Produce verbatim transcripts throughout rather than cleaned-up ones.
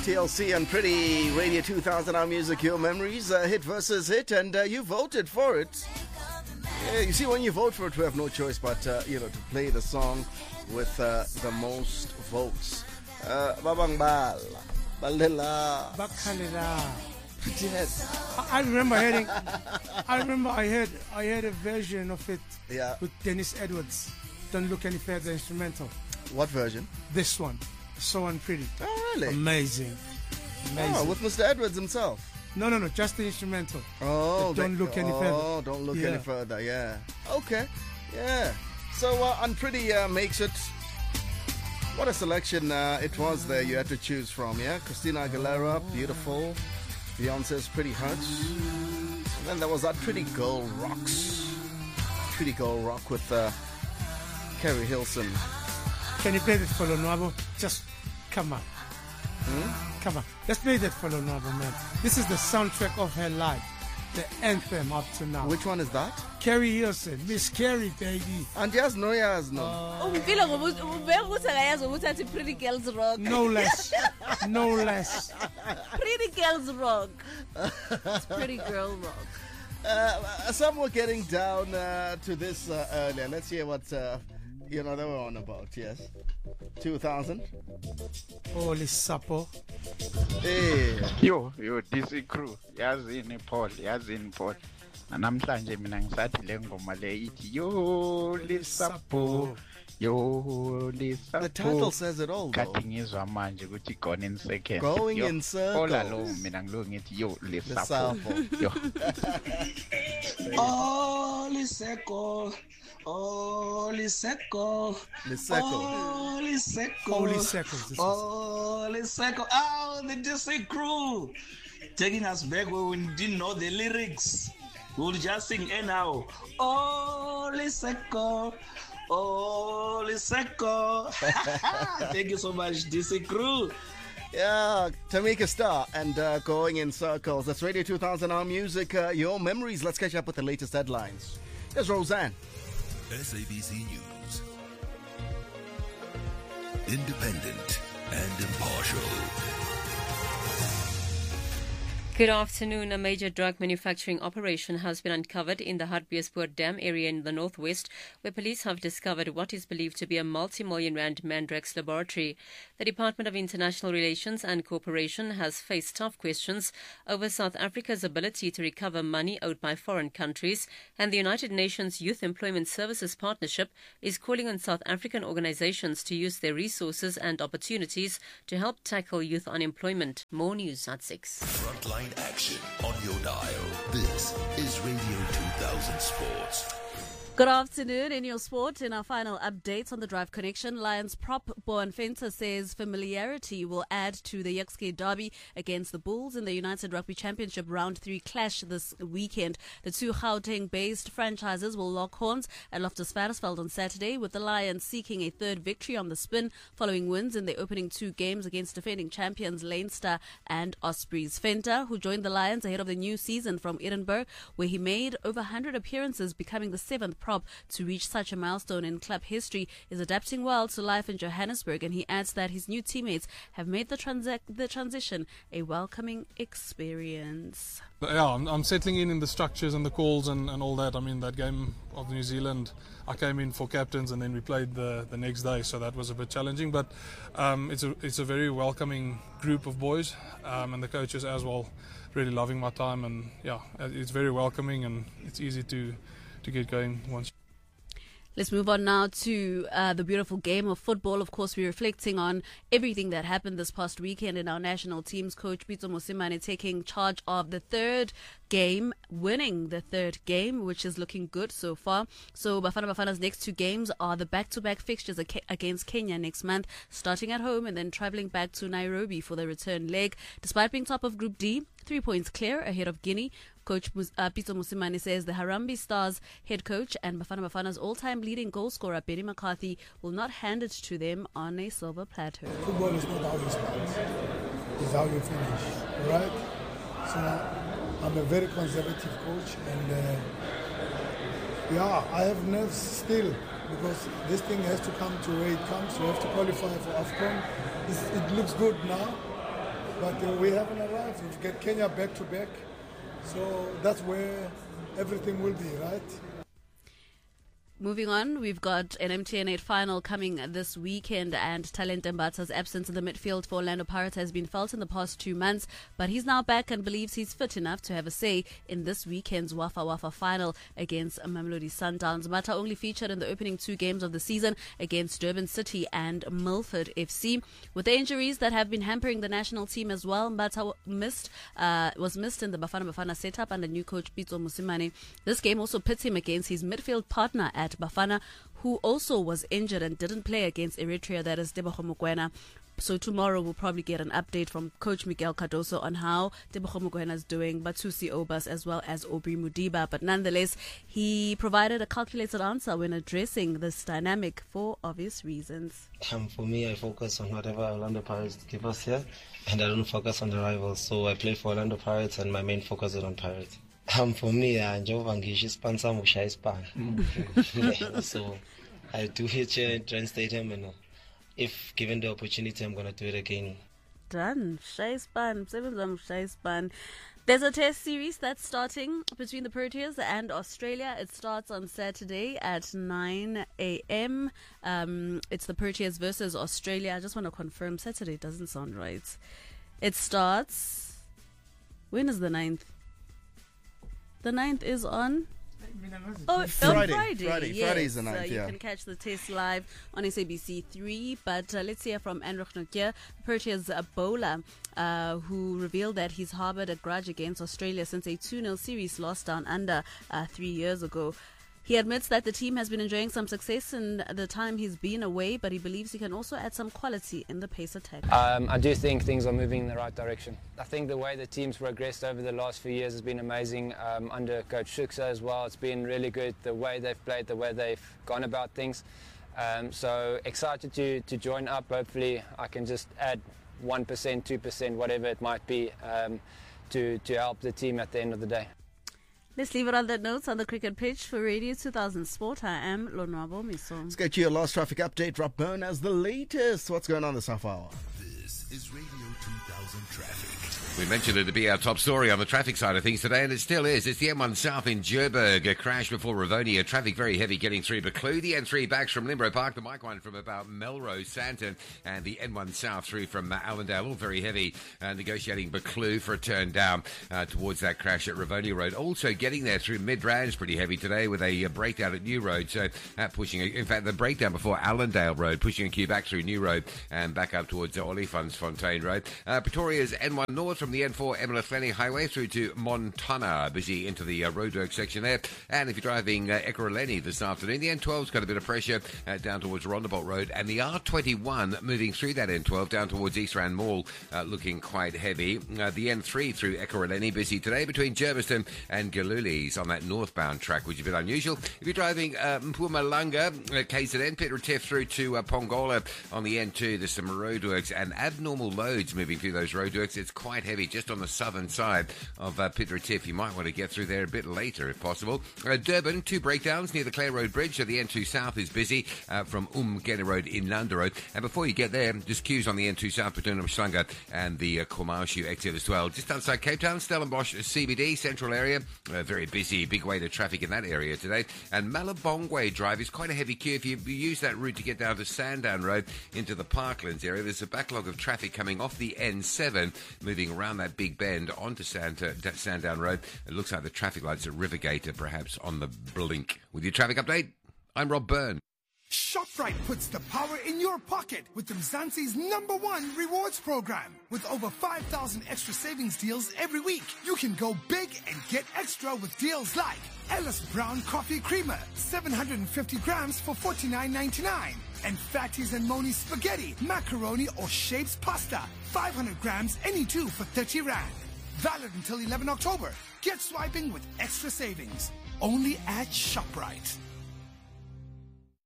T L C and Pretty Radio two thousand, our music, your memories, uh, hit versus hit, and uh, you voted for it. Yeah, you see, when you vote for it, we have no choice but, uh, you know, to play the song with uh, the most votes. Uh, Babang Bal, Balela, Bakhalela. Yes. I I remember hearing. I remember I heard. I heard a version of it Yeah. with Dennis Edwards. Don't look any further. Instrumental. What version? This one, So Unpretty. Oh, really? Amazing. Amazing. Oh, with Mister Edwards himself. No, no, no. Just the instrumental. Oh, Don't they- look any oh, further. don't look Yeah. any further. Yeah. Okay. Yeah. So uh, Unpretty uh, makes it. What a selection uh, it was there. You had to choose from. Yeah. Christina Aguilera, beautiful. Beyonce's Pretty Hurts. And then there was that Pretty Girl Rocks. Pretty Girl Rock with uh, Kerry Hilson. Can you play that for Lonwabo? Just come on. Hmm? Come on. Let's play that for Lonwabo, man. This is the soundtrack of her life. The anthem up to now. Which one is that? Carrie Hilson. Miss Carrie, baby. And yes, no, yes, no. Umfila ngoba ubeka ukuthi akayazi ukuthi athi Pretty Girls Rock. No less. No less. Pretty Girls Rock. It's Pretty Girl Rock. Uh, some were getting down uh, to this uh, earlier. Let's hear what uh, you know they were on about. Yes, two thousand. Holy supper. Hey, Yo, yo, D C crew, yazini Paul, yazini Paul. Namhlanje mina ngisathi le ngoma le ithi yo lisapo, yo lisapo. the title says it all. Though. Kathi ngizwa manje ukuthi gone in seconds. Going Yo, in circles. Ola lo mina ngilo ngithi yo lisapo. Lisapo. Yo. Oh, Liseko. Oh, Liseko. Liseko. Oh, Liseko. Holy seconds. This is. Oh, Liseko. Oh, the D C crew. Taking us back when we didn't know the lyrics. We would just sing anyhow. Oh, Liseko. Oh, Liseko. Thank you so much, D C crew. Yeah, Tamika Star and uh, Going in Circles. That's Radio two thousand, our music, uh, your memories. Let's catch up with the latest headlines. Here's Roseanne. S A B C News. Independent and impartial. Good afternoon. A major drug manufacturing operation has been uncovered in the Hartbeespoort Dam area in the northwest, where police have discovered what is believed to be a multi-million rand Mandrex laboratory. The Department of International Relations and Cooperation has faced tough questions over South Africa's ability to recover money owed by foreign countries, and the United Nations Youth Employment Services Partnership is calling on South African organizations to use their resources and opportunities to help tackle youth unemployment. More news at six. Frontline action on your dial. This is Radio two thousand Sports. Good afternoon. In your sport, in our final updates on the Drive Connection, Lions prop Boan Fenter says familiarity will add to the Yexke derby against the Bulls in the United Rugby Championship Round three clash this weekend. The two Gauteng-based franchises will lock horns at Loftus Versfeld on Saturday, with the Lions seeking a third victory on the spin following wins in the opening two games against defending champions Leinster and Ospreys. Fenter, who joined the Lions ahead of the new season from Edinburgh, where he made over one hundred appearances, becoming the seventh prop to reach such a milestone in club history, is adapting well to life in Johannesburg, and he adds that his new teammates have made the, transa- the transition a welcoming experience. Yeah, I'm, I'm settling in in the structures and the calls and, and all that. I mean, that game of New Zealand, I came in for captains and then we played the, the next day, so that was a bit challenging. But um, it's a it's a very welcoming group of boys, um, and the coaches as well, really loving my time, and yeah, it's very welcoming and it's easy to to get going once. Let's move on now to uh, the beautiful game of football. Of course, we're reflecting on everything that happened this past weekend in our national teams. Coach Pitso Mosimane taking charge of the third game, winning the third game, which is looking good so far. So Bafana Bafana's next two games are the back-to-back fixtures against Kenya next month, starting at home and then traveling back to Nairobi for the return leg. Despite being top of Group D, three points clear ahead of Guinea, Coach uh, Pitso Mosimane says the Harambee Stars head coach and Bafana Bafana's all-time leading goal scorer Benny McCarthy will not hand it to them on a silver platter. Football is not how you start, it's how you finish, alright? So I'm a very conservative coach, and uh, yeah, I have nerves still because this thing has to come to where it comes. You have to qualify for AFCON. It's, it looks good now. But uh, we haven't arrived. We've got Kenya back to back. So that's where everything will be, right? Moving on, we've got an M T N eight final coming this weekend, and Talente Mbatha's absence in the midfield for Orlando Pirates has been felt in the past two months, but he's now back and believes he's fit enough to have a say in this weekend's Wafa Wafa final against Mamelodi Sundowns. Mbatha only featured in the opening two games of the season against Durban City and Milford F C. With the injuries that have been hampering the national team as well, Mbatha missed, uh, was missed in the Bafana Bafana setup under new coach Pitso Mosimane. This game also pits him against his midfield partner at Bafana, who also was injured and didn't play against Eritrea, that is Tebogo Mokoena. So tomorrow we'll probably get an update from Coach Miguel Cardoso on how Tebogo Mokoena is doing, Batusi Obas as well as Aubrey Mudiba. But nonetheless, he provided a calculated answer when addressing this dynamic for obvious reasons. Um, for me, I focus on whatever Orlando Pirates give us here, and I don't focus on the rivals. So I play for Orlando Pirates, and my main focus is on Pirates. Um, for me, uh, so I do hit here in Trent Stadium, and uh, if given the opportunity, I'm going to do it again. Done. Shaispan. Shaispan. There's a test series that's starting between the Proteas and Australia. It starts on Saturday at nine a.m. Um, it's the Proteas versus Australia. I just want to confirm. Saturday doesn't sound right. It starts... When is the ninth? The ninth is on... Oh, Friday. on Friday. Friday. Yes. Friday is the ninth, uh, you yeah. can catch the test live on S A B C three. But uh, let's hear from Andrich Nokia, Proteas uh, bowler, uh, who revealed that he's harbored a grudge against Australia since a two nil series loss down under uh, three years ago. He admits that the team has been enjoying some success in the time he's been away, but he believes he can also add some quality in the pace attack. Um, I do think things are moving in the right direction. I think the way the team's progressed over the last few years has been amazing. Um, under Coach Shuksa as well, it's been really good, the way they've played, the way they've gone about things. Um, so excited to, to join up. Hopefully I can just add one percent, two percent, whatever it might be, um, to, to help the team at the end of the day. Let's leave it on that note on the cricket pitch for Radio two thousand Sport. I am Lonwabo Miso. Let's get you your last traffic update. Rob Byrne has the latest. What's going on this half hour? This is Radio two thousand Traffic. We mentioned it to be our top story on the traffic side of things today, and it still is. It's the M one South in Joburg. A crash before Ravonia. Traffic very heavy getting through Buccleuch. The N three backs from Limborough Park. The Mike one from about Melrose, Santon. And the N one South through from uh, Allendale. All very heavy. Uh, negotiating Buccleuch for a turn down uh, towards that crash at Ravonia Road. Also getting there through Midrand. Pretty heavy today with a uh, breakdown at New Road. So uh, pushing, a, in fact, the breakdown before Allendale Road. Pushing a queue back through New Road and back up towards uh, Olifantsfontein Road. Uh, Pretoria's N one North from the N four Emily Flanning Highway through to Montana, busy into the uh, roadwork section there. And if you're driving uh, Ekurhuleni this afternoon, the N twelve's got a bit of pressure uh, down towards Rondebolt Road, and the R twenty-one moving through that N twelve down towards East Rand Mall, uh, looking quite heavy. Uh, the N three through Ekurhuleni, busy today between Germiston and Galulis on that northbound track, which is a bit unusual. If you're driving uh, Mpumalanga, uh, K Z N, Piet Retief through to uh, Pongola on the N two, there's some roadworks and abnormal loads moving through those roadworks. It's quite heavy just on the southern side of uh, Piet Retief. You might want to get through there a bit later if possible. Uh, Durban, two breakdowns near the Clare Road Bridge, so the N two South is busy uh, from Umgene Road in Nanda Road. And before you get there, just queues on the N two South between Mhlanga and the uh, Komashu exit as well. Just outside Cape Town, Stellenbosch C B D, central area, uh, very busy, big weight of traffic in that area today. And Malabongwe Drive is quite a heavy queue. If you use that route to get down to Sandown Road into the Parklands area, there's a backlog of traffic coming off the N seven, moving around that big bend onto Santa, Sandown Road. It looks like the traffic lights at Rivergate are perhaps on the blink. With your traffic update, I'm Rob Byrne. ShopRite puts the power in your pocket with Mzansi's number one rewards program. With over five thousand extra savings deals every week, you can go big and get extra with deals like Ellis Brown Coffee Creamer, seven hundred fifty grams for forty-nine ninety-nine. And Fatties and Moni Spaghetti, Macaroni or Shapes Pasta, five hundred grams, any two for thirty rand. Valid until eleventh October. Get swiping with extra savings. Only at ShopRite.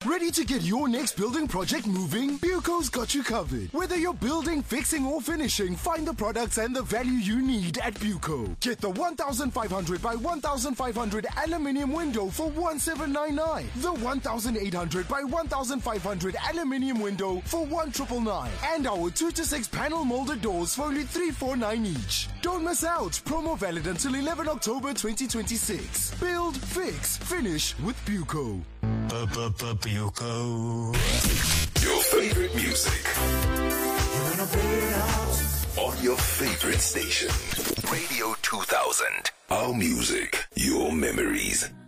Ready to get your next building project moving? Buco's got you covered. Whether you're building, fixing or finishing, find the products and the value you need at Buco. Get the one thousand five hundred by one thousand five hundred aluminium window for one thousand seven hundred ninety-nine. The one thousand eight hundred by one thousand five hundred aluminium window for one thousand nine hundred ninety-nine. And our two to six panel molded doors for only three hundred forty-nine each. Don't miss out. Promo valid until eleventh of October twenty twenty-six. Build, fix, finish with Buco. Buco. Your favorite music. On your favorite station. Radio two thousand. Our music, your memories.